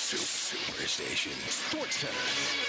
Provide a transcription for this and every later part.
Superstation Sports Center.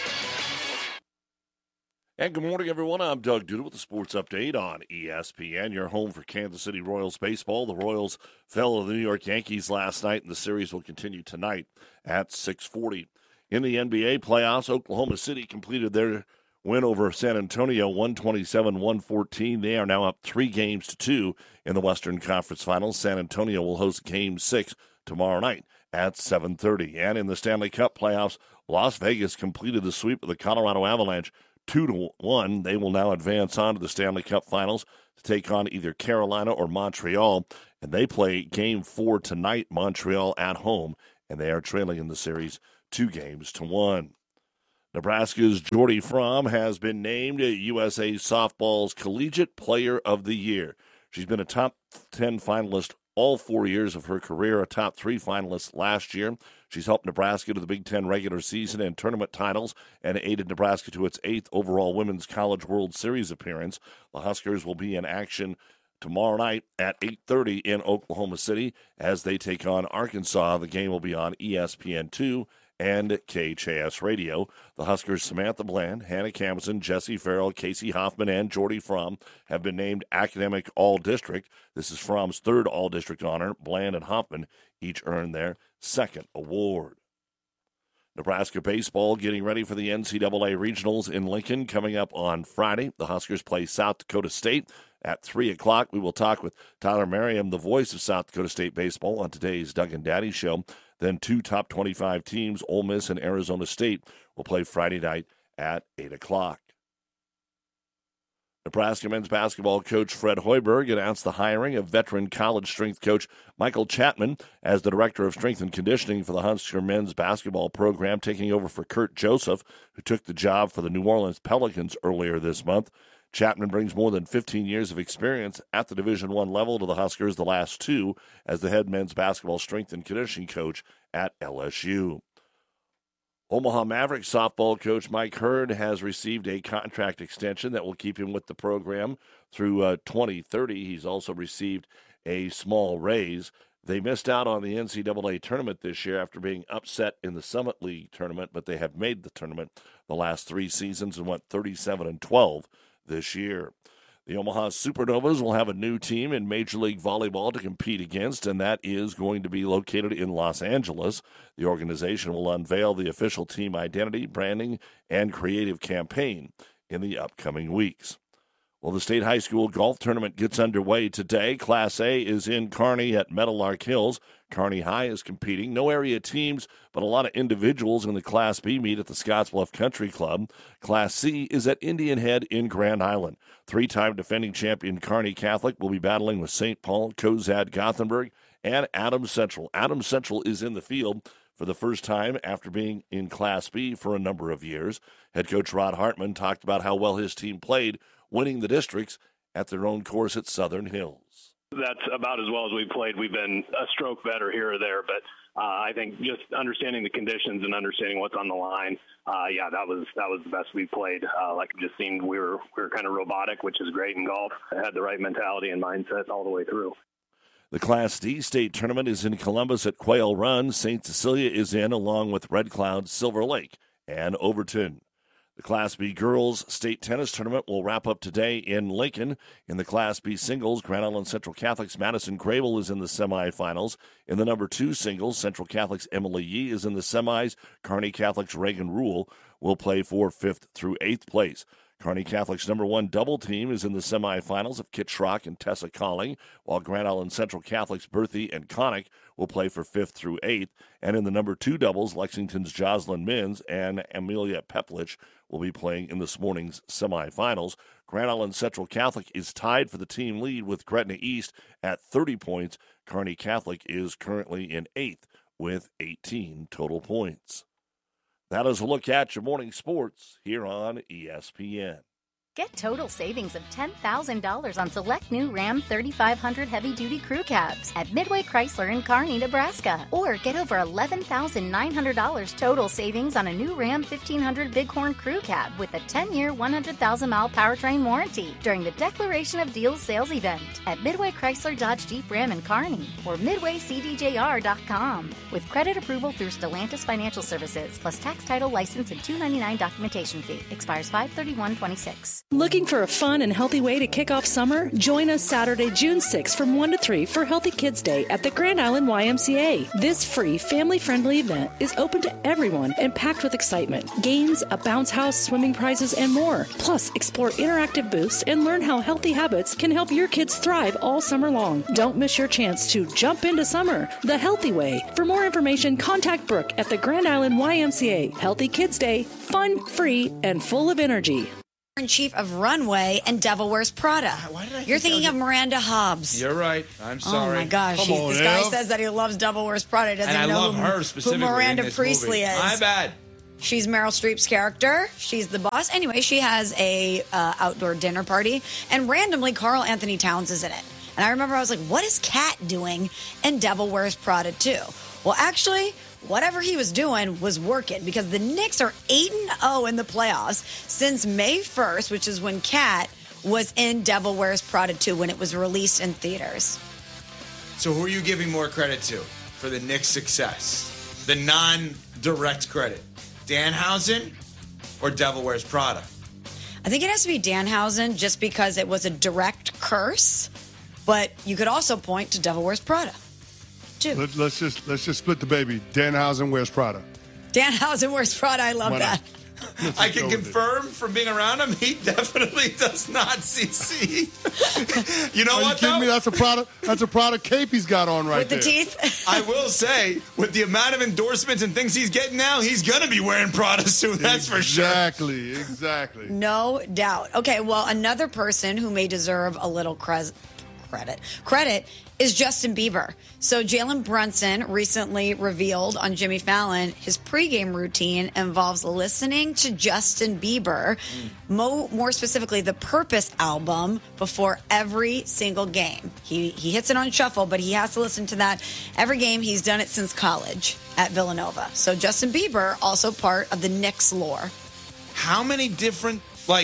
And good morning, everyone. I'm Doug Duda with the Sports Update on ESPN, your home for Kansas City Royals baseball. The Royals fell to the New York Yankees last night, and the series will continue tonight at 6:40. In the NBA playoffs, Oklahoma City completed their win over San Antonio, 127-114. They are now up 3-2 in the Western Conference Finals. San Antonio will host Game 6 tomorrow night at 7:30. And in the Stanley Cup playoffs, Las Vegas completed the sweep of the Colorado Avalanche 2-1. They will now advance on to the Stanley Cup Finals to take on either Carolina or Montreal, and they play Game 4 tonight, Montreal at home, and they are trailing in the series 2-1. Nebraska's Jordy Fromm has been named USA Softball's Collegiate Player of the Year. She's been a top 10 finalist all 4 years of her career, a top 3 finalist last year. She's helped Nebraska to the Big Ten regular season and tournament titles and aided Nebraska to its 8th overall Women's College World Series appearance. The Huskers will be in action tomorrow night at 8:30 in Oklahoma City as they take on Arkansas. The game will be on ESPN2 and KHAS Radio. The Huskers' Samantha Bland, Hannah Camson, Jesse Farrell, Casey Hoffman, and Jordy Fromm have been named Academic All-District. This is Fromm's 3rd All-District honor. Bland and Hoffman each earned their 2nd award. Nebraska baseball getting ready for the NCAA Regionals in Lincoln coming up on Friday. The Huskers play South Dakota State at 3 o'clock. We will talk with Tyler Merriam, the voice of South Dakota State baseball, on today's Doug and Daddy show. Then 2 top 25 teams, Ole Miss and Arizona State, will play Friday night at 8 o'clock. Nebraska men's basketball coach Fred Hoiberg announced the hiring of veteran college strength coach Michael Chapman as the director of strength and conditioning for the Husker men's basketball program, taking over for Kurt Joseph, who took the job for the New Orleans Pelicans earlier this month. Chapman brings more than 15 years of experience at the Division I level to the Huskers, the last 2 as the head men's basketball strength and conditioning coach at LSU. Omaha Mavericks softball coach Mike Hurd has received a contract extension that will keep him with the program through 2030. He's also received a small raise. They missed out on the NCAA tournament this year after being upset in the Summit League tournament, but they have made the tournament the last 3 seasons and went 37-12 this year. The Omaha Supernovas will have a new team in Major League Volleyball to compete against, and that is going to be located in Los Angeles. The organization will unveil the official team identity, branding, and creative campaign in the upcoming weeks. Well, the state high school golf tournament gets underway today. Class A is in Kearney at Meadowlark Hills. Kearney High is competing. No area teams, but a lot of individuals in the Class B meet at the Scottsbluff Country Club. Class C is at Indian Head in Grand Island. 3-time defending champion Kearney Catholic will be battling with St. Paul, Cozad, Gothenburg, and Adams Central. Adams Central is in the field for the first time after being in Class B for a number of years. Head coach Rod Hartman talked about how well his team played, winning the districts at their own course at Southern Hills. That's about as well as we've played. We've been a stroke better here or there, but I think just understanding the conditions and understanding what's on the line, that was the best we played. Like it just seemed we were kind of robotic, which is great in golf. I had the right mentality and mindset all the way through. The Class D state tournament is in Columbus at Quail Run. St. Cecilia is in along with Red Cloud, Silver Lake, and Overton. The Class B girls state tennis tournament will wrap up today in Lincoln. In the Class B singles, Grand Island Central Catholic's Madison Grable is in the semifinals. In the number 2 singles, Central Catholic's Emily Yee is in the semis. Kearney Catholic's Reagan Rule will play for 5th through 8th place. Kearney Catholic's number 1 double team is in the semifinals of Kit Schrock and Tessa Colling, while Grand Island Central Catholic's Berthy and Connick will play for 5th through 8th. And in the number 2 doubles, Lexington's Jocelyn Mins and Amelia Peplich will be playing in this morning's semifinals. Grand Island Central Catholic is tied for the team lead with Gretna East at 30 points. Kearney Catholic is currently in 8th with 18 total points. That is a look at your morning sports here on ESPN. Get total savings of $10,000 on select new Ram 3500 heavy-duty crew cabs at Midway Chrysler in Kearney, Nebraska. Or get over $11,900 total savings on a new Ram 1500 Bighorn crew cab with a 10-year, 100,000-mile powertrain warranty during the Declaration of Deals sales event at Midway Chrysler Dodge Jeep Ram in Kearney or MidwayCDJR.com. With credit approval through Stellantis Financial Services, plus tax, title, license, and $299 documentation fee. Expires 5/31/26. Looking for a fun and healthy way to kick off summer? Join us Saturday, June 6th from 1 to 3 for Healthy Kids Day at the Grand Island YMCA. This free, family-friendly event is open to everyone and packed with excitement. Games, a bounce house, swimming prizes, and more. Plus, explore interactive booths and learn how healthy habits can help your kids thrive all summer long. Don't miss your chance to jump into summer the healthy way. For more information, contact Brooke at the Grand Island YMCA. Healthy Kids Day, fun, free, and full of energy. Chief of Runway and Devil Wears Prada. You're thinking of Miranda Hobbs. You're right. I'm sorry. Oh my gosh, this guy says that he loves Devil Wears Prada. Doesn't and even I know love her specifically who Miranda in this Priestley movie. is. My bad. She's Meryl Streep's character. She's the boss. Anyway, she has a outdoor dinner party, and randomly Carl Anthony Towns is in it. And I remember I was like, what is Kat doing in Devil Wears Prada 2? Well, actually, whatever he was doing was working because the Knicks are 8-0 in the playoffs since May 1st, which is when Kat was in Devil Wears Prada 2 when it was released in theaters. So who are you giving more credit to for the Knicks' success? The non-direct credit. Danhausen or Devil Wears Prada? I think it has to be Danhausen just because it was a direct curse, but you could also point to Devil Wears Prada. Let's just split the baby. Danhausen wears Prada. Danhausen wears Prada. I love that. I can confirm from being around him, he definitely does not CC. You know Are what? You kidding me? That's a Prada cape he's got on right with the there. teeth. I will say, with the amount of endorsements and things he's getting now, he's gonna be wearing Prada soon. That's for sure. Exactly. No doubt. Okay, well, another person who may deserve a little credit is Justin Bieber. So Jalen Brunson recently revealed on Jimmy Fallon his pregame routine involves listening to Justin Bieber, more specifically the Purpose album, before every single game. He hits it on shuffle, but he has to listen to that every game. He's done it since college at Villanova. So Justin Bieber, also part of the Knicks lore. How many different,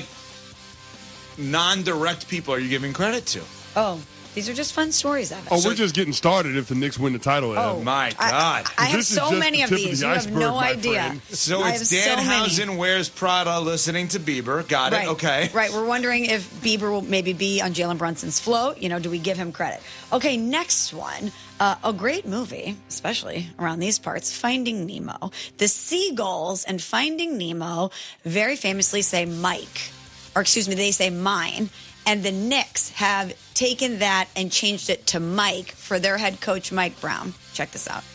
non-direct people are you giving credit to? Oh, these are just fun stories of it. Oh, we're just getting started if the Knicks win the title. Oh, my God. I have so many of these. You have no idea. So it's Danhausen wears Prada listening to Bieber. Got it. Okay. Right. We're wondering if Bieber will maybe be on Jalen Brunson's float. Do we give him credit? Okay, next one. A great movie, especially around these parts, Finding Nemo. The seagulls in Finding Nemo very famously say Mike. Or excuse me, they say mine. And the Knicks have taken that and changed it to Mike for their head coach, Mike Brown. Check this out.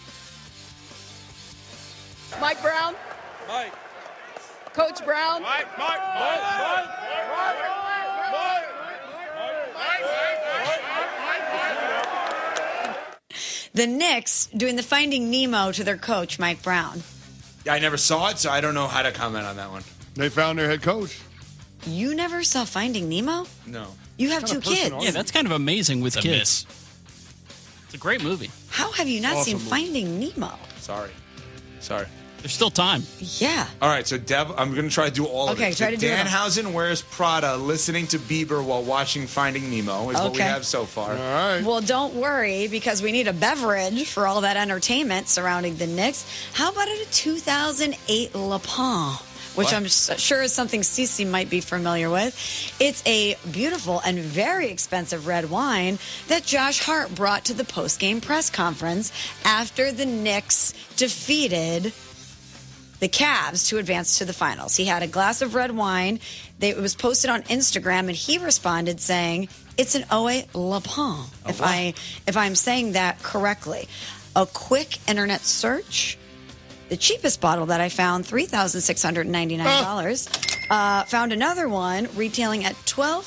Mike Brown? Mike. Coach Brown? Mike. The Knicks doing the Finding Nemo to their coach, Mike Brown. I never saw it, so I don't know how to comment on that one. They found their head coach. You never saw Finding Nemo? No. You have two kids. Yeah, that's kind of amazing with kids. It's a great movie. How have you not seen Finding Nemo? Sorry. There's still time. Yeah. All right, so I'm going to try to do all of it. Okay, try to do it all. Danhausen wears Prada listening to Bieber while watching Finding Nemo is what we have so far. All right. Well, don't worry, because we need a beverage for all that entertainment surrounding the Knicks. How about a 2008 Le Pen? Which I'm sure is something Cece might be familiar with. It's a beautiful and very expensive red wine that Josh Hart brought to the post-game press conference after the Knicks defeated the Cavs to advance to the finals. He had a glass of red wine. It was posted on Instagram, and he responded saying, "It's an 08 Le Pen," if I'm saying that correctly. A quick internet search. The cheapest bottle that I found, $3,699. Found another one retailing at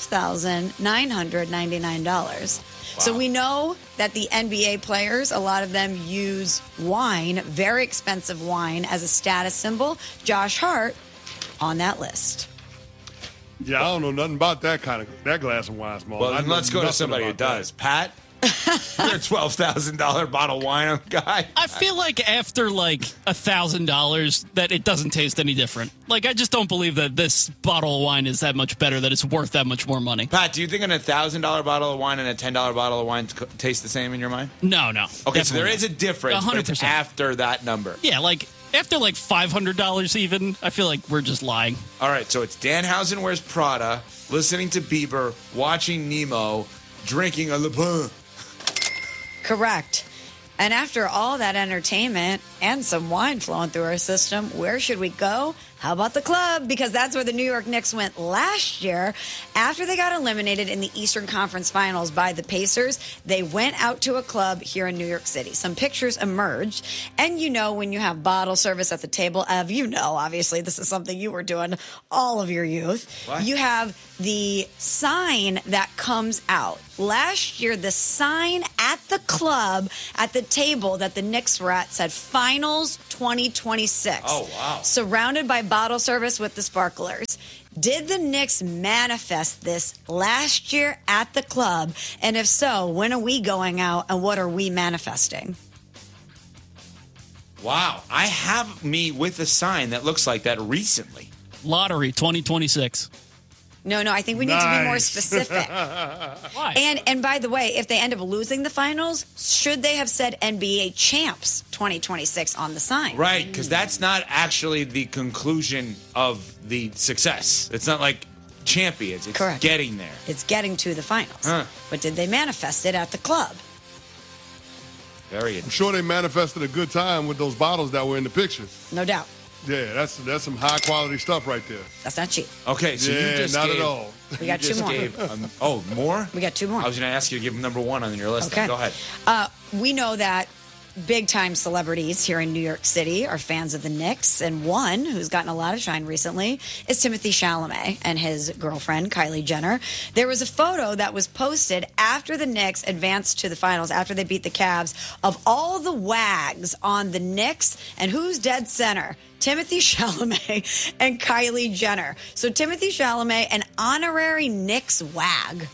$12,999. Wow. So we know that the NBA players, a lot of them use wine, very expensive wine, as a status symbol. Josh Hart on that list. Yeah, I don't know nothing about that glass of wine, Small. Well, then let's go to somebody who does. Pat, you're a $12,000 bottle of wine guy. I feel like after like $1,000 that it doesn't taste any different. Like, I just don't believe that this bottle of wine is that much better, that it's worth that much more money. Pat, do you think a $1,000 bottle of wine and a $10 bottle of wine taste the same in your mind? No. Okay, so there is a difference, 100%. but it's after that number. Yeah, like after like $500 even, I feel like we're just lying. All right, so it's Danhausen Wears Prada, listening to Bieber, watching Nemo, drinking a Le Pen. Correct. And after all that entertainment and some wine flowing through our system, where should we go? How about the club? Because that's where the New York Knicks went last year. After they got eliminated in the Eastern Conference Finals by the Pacers, they went out to a club here in New York City. Some pictures emerged. And you know, when you have bottle service at the table, Ev, you know, obviously, this is something you were doing all of your youth. What? You have the sign that comes out. Last year, the sign at the club, at the table that the Knicks were at, said Finals 2026. Oh, wow. Surrounded by bottle service with the sparklers. Did the Knicks manifest this last year at the club? And if so, when are we going out and what are we manifesting? Wow. I have me with a sign that looks like that recently. Lottery 2026. No, I think we need to be more Nice. specific. Why? And by the way, if they end up losing the finals, should they have said NBA Champs 2026 on the sign? Right, because that's not actually the conclusion of the success. It's not like champions. It's Correct. getting there. It's getting to the finals. Huh. But did they manifest it at the club? Very I'm interesting. sure they manifested a good time with those bottles that were in the picture. No doubt. Yeah, that's some high quality stuff right there. That's not cheap. Okay, so Yeah, you just not gave, at all. We got you just two more. gave, more? We got two more. I was going to ask you to give them number one on your list. Okay. Go ahead. We know that big-time celebrities here in New York City are fans of the Knicks, and one who's gotten a lot of shine recently is Timothée Chalamet and his girlfriend, Kylie Jenner. There was a photo that was posted after the Knicks advanced to the finals, after they beat the Cavs, of all the wags on the Knicks, and who's dead center? Timothée Chalamet and Kylie Jenner. So Timothée Chalamet, an honorary Knicks wag.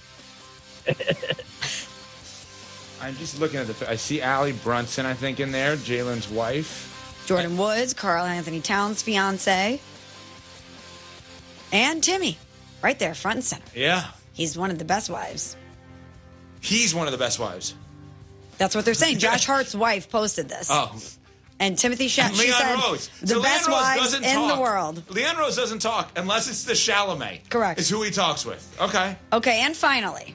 I'm just looking at I see Allie Brunson, I think, in there, Jalen's wife. Jordan Woods, Karl Anthony Towns' fiance, and Timmy, right there, front and center. Yeah. He's one of the best wives. He's one of the best wives. That's what they're saying. Josh Hart's wife posted this. Oh. And Timothy she Leon said, Rose. the So best Leon Rose wives doesn't in talk. the world. Leon Rose doesn't talk unless it's the Chalamet. Correct. Is who he talks with. Okay. Okay, and finally,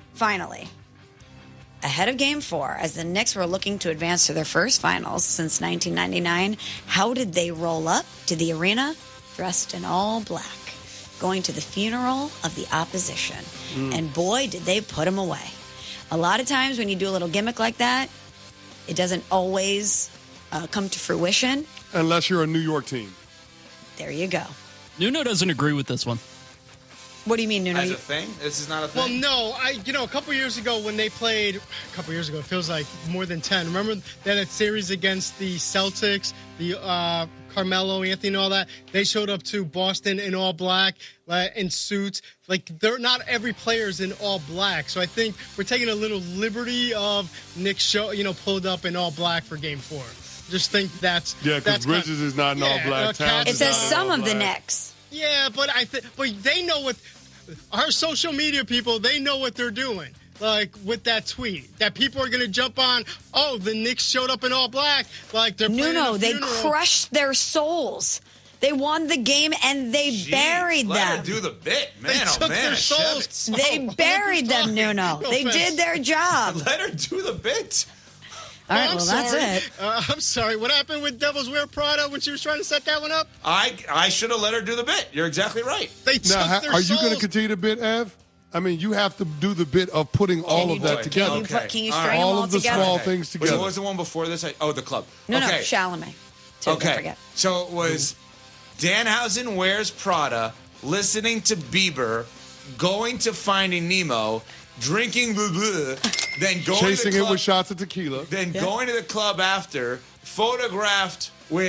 ahead of Game 4, as the Knicks were looking to advance to their first finals since 1999, how did they roll up to the arena dressed in all black, going to the funeral of the opposition? And boy, did they put them away. A lot of times when you do a little gimmick like that, it doesn't always come to fruition. Unless you're a New York team. There you go. Nuno doesn't agree with this one. What do you mean, Nuno? As a thing? This is not a Well, thing? no, a couple years ago when they played, it feels like more than 10. Remember that series against the Celtics, the Carmelo Anthony and all that? They showed up to Boston in all black, in suits. Like, they're not every player's in all black. So I think we're taking a little liberty of Nick pulled up in all black for Game 4. Just think that's... Yeah, because Bridges is not in all black. Towns It is says not in some all of the black. Knicks. Yeah, but but they know what our social media people, they know what they're doing. Like with that tweet, that people are going to jump on. Oh, the Knicks showed up in all black. Like they're No, they funeral. crushed their souls. They won the game and they Jeez, buried let them. her do the bit. Man, They oh took man, their souls. Shevitz. They buried them, Nuno. No They offense. did their job. Let her do the bit. All right, I'm well, that's sorry. it. I'm sorry. What happened with Devils Wear Prada when she was trying to set that one up? I should have let her do the bit. You're exactly right. They took Now, their are you souls. going to continue the bit, Ev? I mean, you have to do the bit of putting all of that together. Can you All string right. them All all of the together? small things What together. was the one before this? The club. No, okay. Chalamet. Too, don't Okay. forget. So it was Danhausen Wears Prada, listening to Bieber, going to Finding Nemo, drinking blah, blah, then going Chasing to the it club, with shots of tequila. then going to the club after, photographed with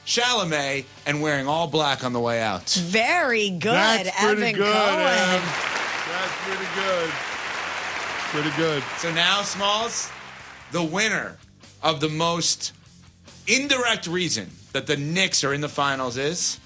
Chalamet, and wearing all black on the way out. Very good, That's pretty Evan good, Cohen. Ev. That's pretty good. Pretty good. So now, Smalls, the winner of the most indirect reason that the Knicks are in the finals is?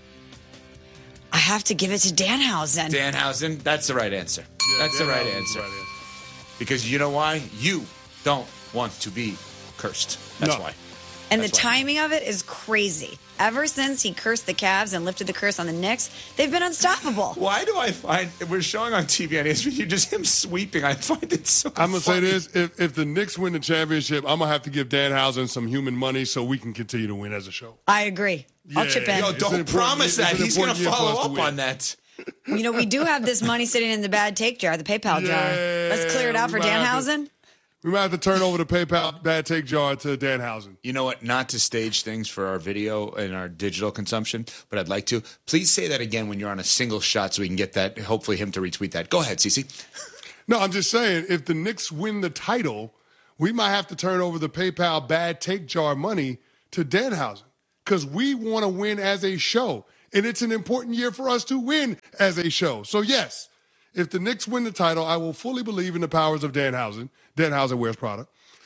I have to give it to Danhausen. Danhausen. That's the right answer. That's the right answer. Because you know why? You don't want to be cursed. That's why. And the timing of it is crazy. Ever since he cursed the Cavs and lifted the curse on the Knicks, they've been unstoppable. Why do I find we're showing on TV on ESPN just him sweeping? I find it so I'm going to funny. say this. If the Knicks win the championship, I'm going to have to give Danhausen some human money so we can continue to win as a show. I agree. I'll chip in. Yo, don't promise that. He's going to follow up on that. You know, we do have this money sitting in the bad take jar, the PayPal jar. Let's clear it out for Danhausen. We might have to turn over the PayPal bad take jar to Danhausen. You know what? Not to stage things for our video and our digital consumption, but I'd like to. Please say that again when you're on a single shot so we can get that, hopefully him to retweet that. Go ahead, Cece. No, I'm just saying, if the Knicks win the title, we might have to turn over the PayPal bad take jar money to Danhausen because we want to win as a show. And it's an important year for us to win as a show. So, yes, if the Knicks win the title, I will fully believe in the powers of Danhausen. Danhausen wears Prada.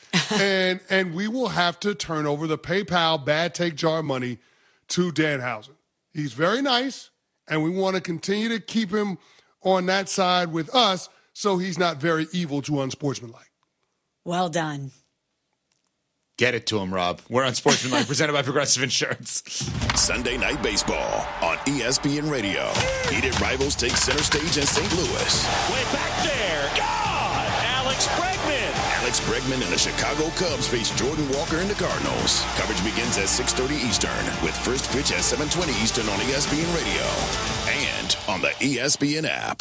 and we will have to turn over the PayPal bad take jar money to Danhausen. He's very nice, and we want to continue to keep him on that side with us so he's not very evil to unsportsmanlike. Well done. Get it to him, Rob. We're on Sportsmanlike, presented by Progressive Insurance. Sunday Night Baseball on ESPN Radio. Heated rivals take center stage in St. Louis. Way back there. God! Alex Bregman. Alex Bregman and the Chicago Cubs face Jordan Walker and the Cardinals. Coverage begins at 6:30 Eastern with first pitch at 7:20 Eastern on ESPN Radio and on the ESPN app.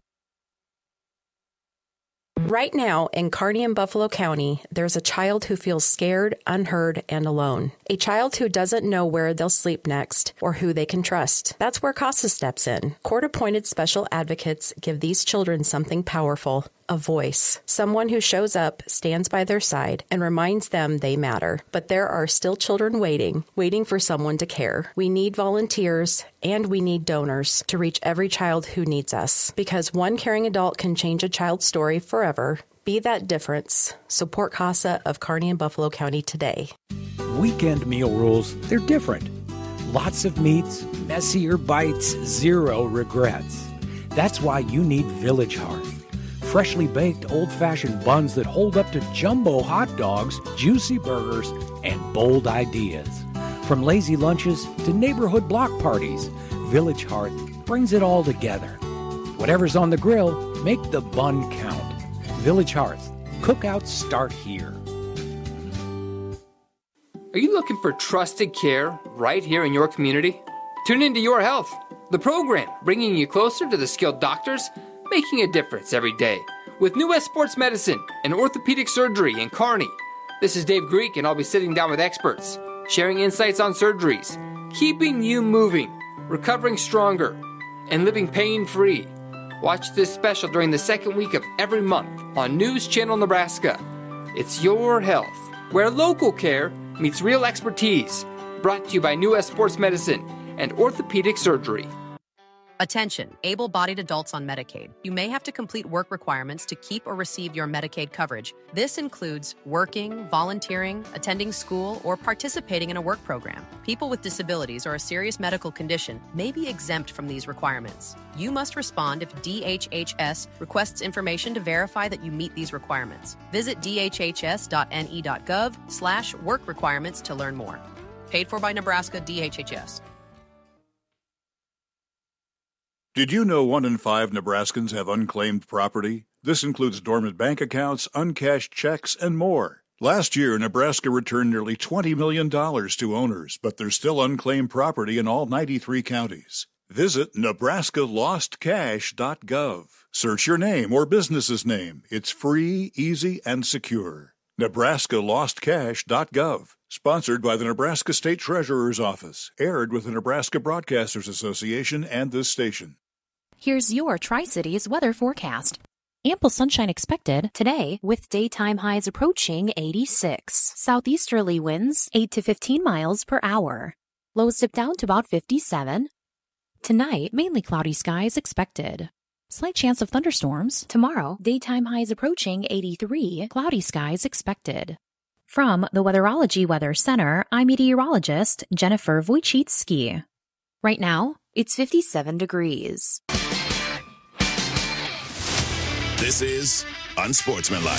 Right now, in Kearney and Buffalo County, there's a child who feels scared, unheard, and alone. A child who doesn't know where they'll sleep next or who they can trust. That's where CASA steps in. Court-appointed special advocates give these children something powerful. A voice. Someone who shows up, stands by their side, and reminds them they matter. But there are still children waiting for someone to care. We need volunteers, and we need donors to reach every child who needs us. Because one caring adult can change a child's story forever. Be that difference. Support CASA of Kearney and Buffalo County today. Weekend meal rules, they're different. Lots of meats, messier bites, zero regrets. That's why you need Village Hearth. Freshly baked old-fashioned buns that hold up to jumbo hot dogs, juicy burgers, and bold ideas. From lazy lunches to neighborhood block parties, Village Hearth brings it all together. Whatever's on the grill, make the bun count. Village Hearth. Cookouts start here. Are you looking for trusted care right here in your community? Tune into Your Health, the program bringing you closer to the skilled doctors making a difference every day with New West Sports Medicine and Orthopedic Surgery in Kearney. This is Dave Greek, and I'll be sitting down with experts, sharing insights on surgeries, keeping you moving, recovering stronger, and living pain-free. Watch this special during the second week of every month on News Channel Nebraska. It's Your Health, where local care meets real expertise. Brought to you by New West Sports Medicine and Orthopedic Surgery. Attention, able-bodied adults on Medicaid. You may have to complete work requirements to keep or receive your Medicaid coverage. This includes working, volunteering, attending school, or participating in a work program. People with disabilities or a serious medical condition may be exempt from these requirements. You must respond if DHHS requests information to verify that you meet these requirements. Visit dhhs.ne.gov/work requirements to learn more. Paid for by Nebraska DHHS. Did you know 1 in 5 Nebraskans have unclaimed property? This includes dormant bank accounts, uncashed checks, and more. Last year, Nebraska returned nearly $20 million to owners, but there's still unclaimed property in all 93 counties. Visit nebraskalostcash.gov. Search your name or business's name. It's free, easy, and secure. nebraskalostcash.gov. Sponsored by the Nebraska State Treasurer's Office. Aired with the Nebraska Broadcasters Association and this station. Here's your Tri-Cities weather forecast. Ample sunshine expected today with daytime highs approaching 86. Southeasterly winds 8 to 15 miles per hour. Lows dip down to about 57. Tonight, mainly cloudy skies expected. Slight chance of thunderstorms. Tomorrow, daytime highs approaching 83, cloudy skies expected. From the Weatherology Weather Center, I'm meteorologist Jennifer Wojcicki. Right now, it's 57 degrees. This is Unsportsmanlike.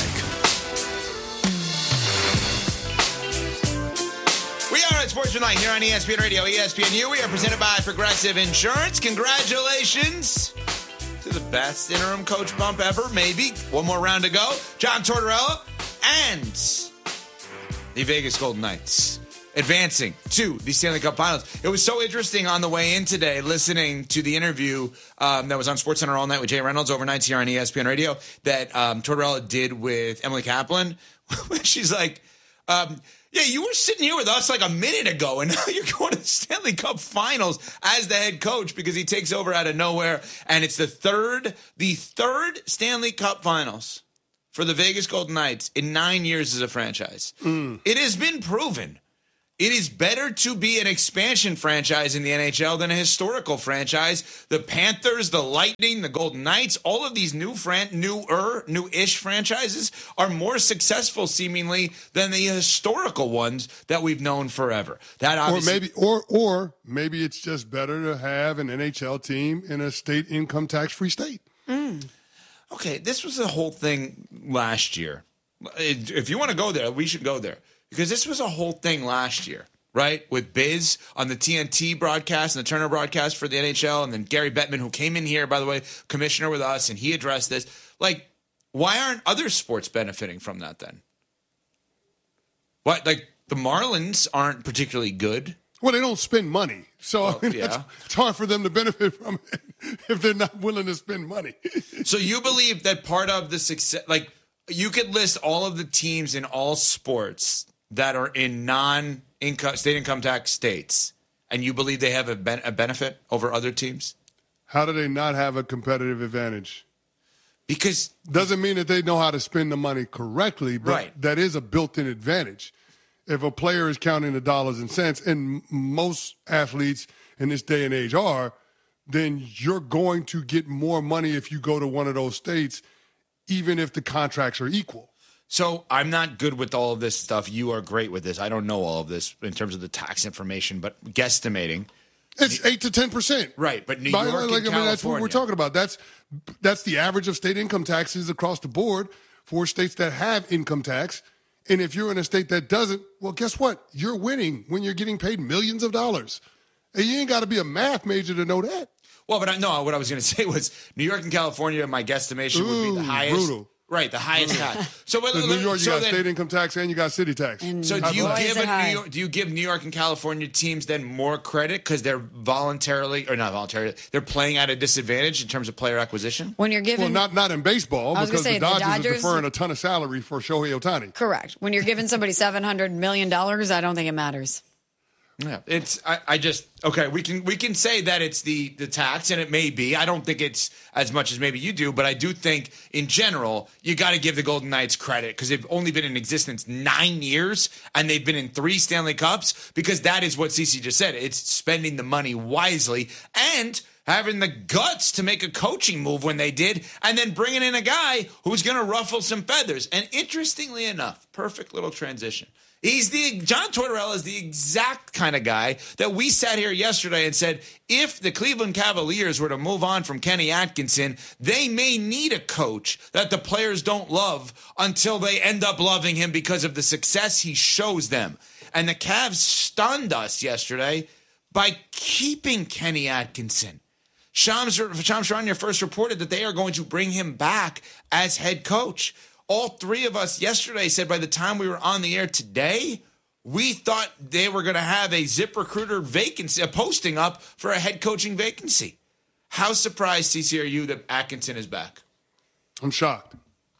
We are at Sportsmanlike here on ESPN Radio, ESPNU. We are presented by Progressive Insurance. Congratulations to the best interim coach bump ever, maybe. One more round to go. John Tortorella and the Vegas Golden Knights advancing to the Stanley Cup Finals. It was so interesting on the way in today, listening to the interview that was on SportsCenter all night with Jay Reynolds overnight here on ESPN Radio that Tortorella did with Emily Kaplan. She's like, yeah, you were sitting here with us like a minute ago, and now you're going to the Stanley Cup Finals as the head coach because he takes over out of nowhere. And it's the third Stanley Cup Finals for the Vegas Golden Knights in 9 years as a franchise. It has been proven. It is better to be an expansion franchise in the NHL than a historical franchise. The Panthers, the Lightning, the Golden Knights, all of these new-ish franchises are more successful, seemingly, than the historical ones that we've known forever. That obviously, or maybe it's just better to have an NHL team in a state income tax-free state. Okay, this was the whole thing last year. If you want to go there, we should go there. Because this was a whole thing last year, right? With Biz on the TNT broadcast and the Turner broadcast for the NHL, and then Gary Bettman, who came in here, by the way, commissioner with us, and he addressed this. Like, why aren't other sports benefiting from that then? What, like, the Marlins aren't particularly good? Well, they don't spend money. So it's hard for them to benefit from it if they're not willing to spend money. So you believe that part of the success, like, you could list all of the teams in all sports that are in non-income state income tax states, and you believe they have a benefit over other teams? How do they not have a competitive advantage? Because doesn't mean that they know how to spend the money correctly, but that is a built-in advantage. If a player is counting the dollars and cents, and most athletes in this day and age are, then you're going to get more money if you go to one of those states, even if the contracts are equal. So I'm not good with all of this stuff. You are great with this. I don't know all of this in terms of the tax information, but guesstimating. It's 8 to 10%. Right, but New York and California. That's what we're talking about. That's the average of state income taxes across the board for states that have income tax. And if you're in a state that doesn't, well, guess what? You're winning when you're getting paid millions of dollars. And you ain't got to be a math major to know that. Well, but what I was going to say was New York and California, my guestimation would be the highest. Brutal. Right, the highest tax. So in New York, you got state income tax and you got city tax. So do you give New York and California teams then more credit because they're they're playing at a disadvantage in terms of player acquisition? When you're given, not in baseball because the Dodgers are deferring a ton of salary for Shohei Ohtani. Correct. When you're giving somebody $700 million, I don't think it matters. Yeah, we can say that it's the tax, and it may be. I don't think it's as much as maybe you do, but I do think in general you got to give the Golden Knights credit because they've only been in existence 9 years and they've been in 3 Stanley Cups because that is what Cece just said. It's spending the money wisely and having the guts to make a coaching move when they did, and then bringing in a guy who's going to ruffle some feathers. And interestingly enough, perfect little transition. John Tortorella is the exact kind of guy that we sat here yesterday and said, if the Cleveland Cavaliers were to move on from Kenny Atkinson, they may need a coach that the players don't love until they end up loving him because of the success he shows them. And the Cavs stunned us yesterday by keeping Kenny Atkinson. Shams Charania first reported that they are going to bring him back as head coach. All 3 of us yesterday said by the time we were on the air today, we thought they were going to have a ZipRecruiter vacancy, a posting up for a head coaching vacancy. How surprised, CC, are you that Atkinson is back? I'm shocked.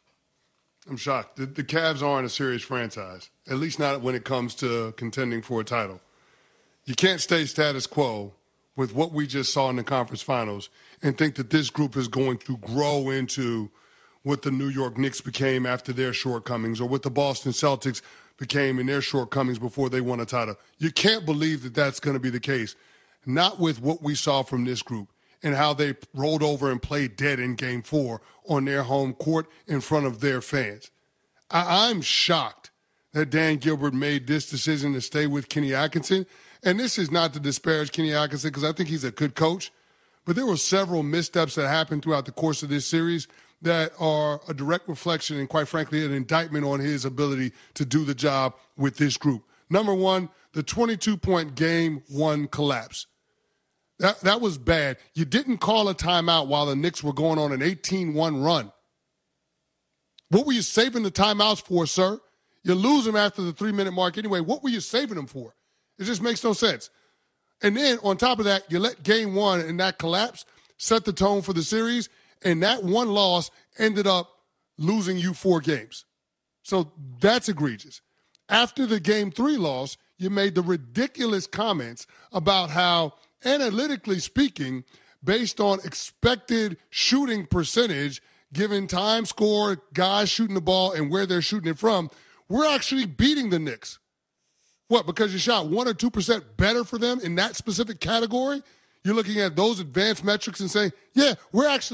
The Cavs aren't a serious franchise, at least not when it comes to contending for a title. You can't stay status quo with what we just saw in the conference finals and think that this group is going to grow into what the New York Knicks became after their shortcomings or what the Boston Celtics became in their shortcomings before they won a title. You can't believe that that's going to be the case. Not with what we saw from this group and how they rolled over and played dead in Game 4 on their home court in front of their fans. I'm shocked that Dan Gilbert made this decision to stay with Kenny Atkinson. And this is not to disparage Kenny Atkinson because I think he's a good coach. But there were several missteps that happened throughout the course of this series that are a direct reflection and, quite frankly, an indictment on his ability to do the job with this group. Number one, the 22-point Game 1 collapse. That was bad. You didn't call a timeout while the Knicks were going on an 18-1 run. What were you saving the timeouts for, sir? You lose them after the 3-minute mark anyway. What were you saving them for? It just makes no sense. And then on top of that, you let Game 1 and that collapse set the tone for the series, and that one loss ended up losing you 4 games. So that's egregious. After the Game 3 loss, you made the ridiculous comments about how, analytically speaking, based on expected shooting percentage, given time, score, guys shooting the ball, and where they're shooting it from, we're actually beating the Knicks. What, because you shot 1 or 2% better for them in that specific category? You're looking at those advanced metrics and saying, yeah, we're actually